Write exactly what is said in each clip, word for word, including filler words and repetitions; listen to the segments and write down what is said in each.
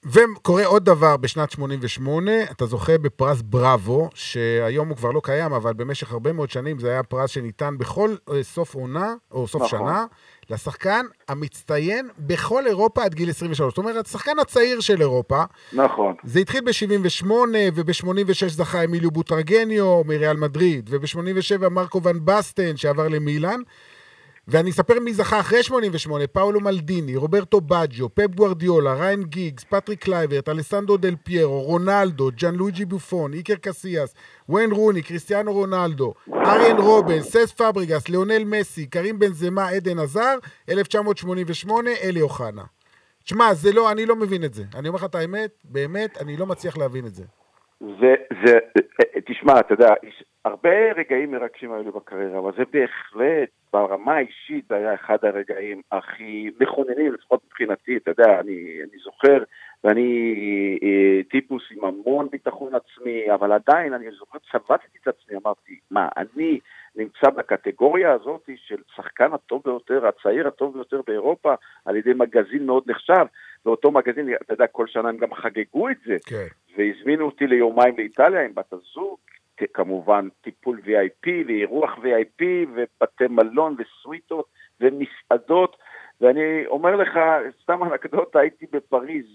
וקורה עוד דבר בשנת שמונים ושמונה, אתה זוכה בפרס בראבו, שהיום הוא כבר לא קיים, אבל במשך הרבה מאוד שנים זה היה פרס שניתן בכל סוף עונה, או סוף נכון. שנה, לשחקן המצטיין בכל אירופה עד גיל עשרים ושלוש. זאת אומרת, השחקן הצעיר של אירופה. נכון. זה התחיל ב-שבעים ושמונה, וב-שמונים ושש זכה אמיליו בוטרגניו מריאל מדריד, וב-שמונים ושבע מרקו ון בסטן שעבר למילאן, ואני אספר מי זכה אחרי שמונים ושמונה, פאולו מלדיני, רוברטו בג'ו, פפ גוארדיולה, ריין גיגס, פטריק קלייברט, אלסנדרו דל פיירו, רונלדו, ג'אן לואיג'י בופון, איקר קסיאס, וויין רוני, קריסטיאנו רונלדו, אריאן רובן, סס פאבריגס, ליאונל מסי, קרים בנזמה, עדן עזר, אלף תשע מאות שמונים ושמונה, אלי אוחנה. תשמע, זה לא, אני לא מבין את זה. אני אומר לך את האמת, באמת, אני לא מצליח להבין את זה. זה, זה, תשמע, אתה יודע, הרבה רגעים מרגשים האלו בקריירה, אבל זה בהחלט, ברמה האישית, זה היה אחד הרגעים הכי מכוננים, לפחות מבחינתי, אתה יודע, אני, אני זוכר, ואני אה, טיפוס עם המון ביטחון עצמי, אבל עדיין, אני זוכר, צבטתי את עצמי, אמרתי, מה, אני נמצא בקטגוריה הזאת של שחקן הטוב ביותר, הצעיר הטוב ביותר באירופה, על ידי מגזין מאוד נחשב, ואותו מגזין, אתה יודע, כל שנה הם גם חגגו את זה, כן. והזמינו אותי ליומיים לאיטליה עם בת הזוג, כמובן טיפול וי איי פי ואירוח וי איי פי ובתי מלון וסוויטות ומסעדות, ואני אומר לך, סתם אנקדוטה, הייתי בפריז,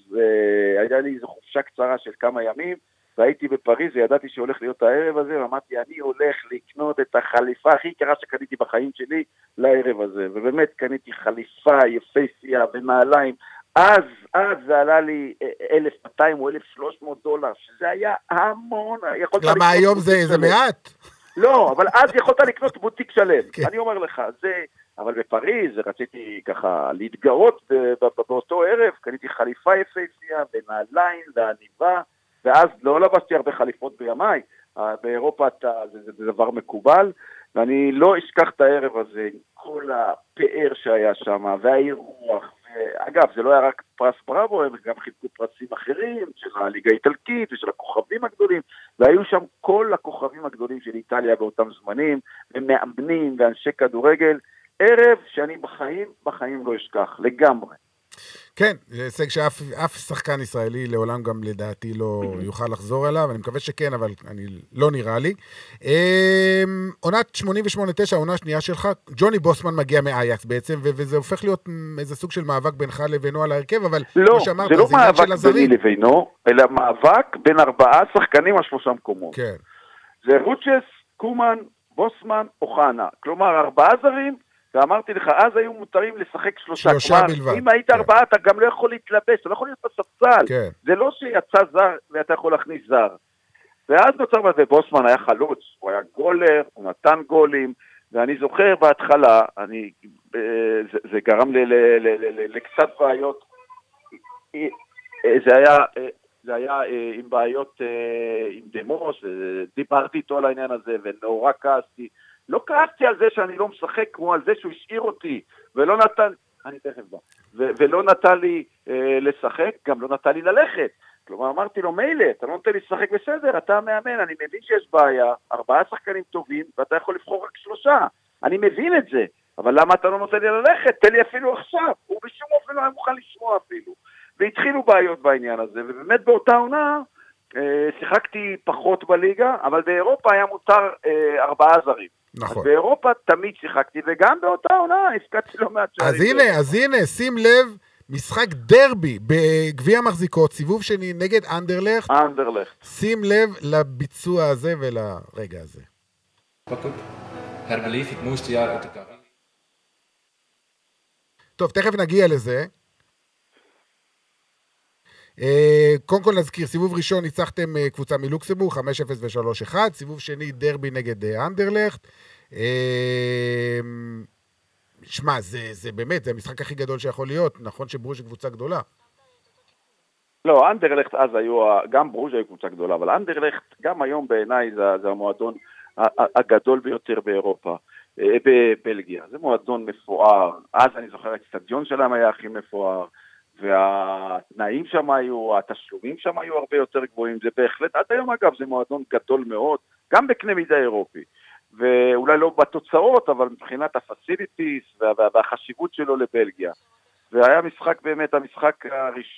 היה לי איזו חופשה קצרה של כמה ימים, והייתי בפריז וידעתי שהולך להיות הערב הזה, ואמרתי, אני הולך לקנות את החליפה הכי יקרה שקניתי בחיים שלי לערב הזה, ובאמת קניתי חליפה יפהפייה ונעליים, אז, אז זה עלה לי אלף מאתיים או אלף ושלוש מאות דולר, שזה היה המון. למה היום זה, זה מעט? לא, אבל אז יכולת לקנות בוטיק שלם. כן. אני אומר לך, זה, אבל בפריז רציתי ככה להתגאות באותו ערב, קניתי חליפה יפהפייה ונעליים ועניבה, ואז לא לבשתי הרבה חליפות בימיי, באירופה זה, זה, זה דבר מקובל, ואני לא אשכח את הערב הזה, כל הפאר שהיה שם, והאירוח, אגב, זה לא היה רק פרס בראבו, הם גם חילקו פרסים אחרים, של הליגה האיטלקית ושל הכוכבים הגדולים, והיו שם כל הכוכבים הגדולים של איטליה באותם זמנים, ומאמנים ואנשי כדורגל, ערב שאני בחיים, בחיים לא אשכח, לגמרי. כן, זה הישג שאף אף שחקן ישראלי לעולם גם לדעתי לא יוכל לחזור אליו, אני מקווה שכן, אבל אני לא נראה לי. עונת שמונים ושמונה תשע, העונה השנייה שלך, ג'וני בוסמן מגיע מאייקס בעצם, וזה הופך להיות איזה סוג של מאבק בינך לבינו על ההרכב, אבל לא, זה לא מאבק ביני לבינו, אלא מאבק בין ארבעה שחקנים על שלושה מקומות. כן. זה רוצ'ס, קומן, בוסמן, אוחנה. כלומר, ארבעה זרים, ואמרתי לך, אז היו מותרים לשחק שלושה. שלושה כלומר, בלבד. אם היית כן. ארבעה, אתה גם לא יכול להתלבש, אתה לא יכול להיות בספסל. כן. זה לא שיצא זר ואתה יכול להכניס זר. ואז נוצר בזה, בוסמן היה חלוץ, הוא היה גולר, הוא נתן גולים, ואני זוכר בהתחלה, אני, זה, זה גרם ל, ל, ל, ל, ל, לקצת בעיות, זה היה, זה היה עם בעיות עם דמוס, דיברתי איתו על העניין הזה, ונורא כעסתי, לא כעסתי על זה שאני לא משחק כמו על זה שהוא השאיר אותי, ולא נתן, אני תכף בא, ו- ולא נתן לי אה, לשחק, גם לא נתן לי ללכת. כלומר, אמרתי לו, מילא, אתה לא נותן לי לשחק בסדר, אתה מאמן, אני מבין שיש בעיה, ארבעה שחקנים טובים, ואתה יכול לבחור רק שלושה. אני מבין את זה, אבל למה אתה לא נותן לי ללכת? תן לי אפילו עכשיו. הוא בשום אופן לא היה מוכן לשמוע אפילו. והתחילו בעיות בעניין הזה, ובאמת באותה עונה, אה, שיחקתי פחות בליגה, אבל באירופה היה מותר אה, ארבעה זרים. נכון. באירופה תמיד שיחקתי, וגם באותה עונה הפקדתי לא מעט שערים. אז הנה, אז הנה, שים לב, משחק דרבי בגביע המחזיקות, סיבוב שני נגד אנדרלכט. אנדרלכט. שים לב לביצוע הזה ולרגע הזה. טוב, תכף נגיע לזה. קודם כל נזכיר, סיבוב ראשון ניצחתם קבוצה מלוקסמבורג, חמש אפס ו-שלוש אחד, סיבוב שני דרבי נגד אנדרלכט. שמע, זה, זה באמת, זה המשחק הכי גדול שיכול להיות, נכון שברוז' היא קבוצה גדולה. לא, אנדרלכט אז היו, גם ברוז' היא קבוצה גדולה, אבל אנדרלכט גם היום בעיניי זה, זה המועדון הגדול ביותר באירופה, בבלגיה. זה מועדון מפואר, אז אני זוכר, האצטדיון שלהם היה הכי מפואר, והתנאים שם היו, התשלומים שם היו הרבה יותר גבוהים, זה בהחלט, עד היום אגב זה מועדון גדול מאוד, גם בקנה מידה אירופי, ואולי לא בתוצאות, אבל מבחינת הפסיליטיס והחשיבות שלו לבלגיה. והיה משחק באמת, המשחק הראשון,